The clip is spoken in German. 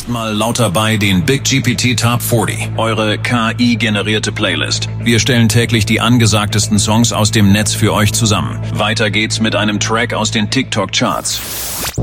jetzt mal laut dabei den Big GPT Top 40, eure KI-generierte Playlist. Wir stellen täglich die angesagtesten Songs aus dem Netz für euch zusammen. Weiter geht's mit einem Track aus den TikTok-Charts.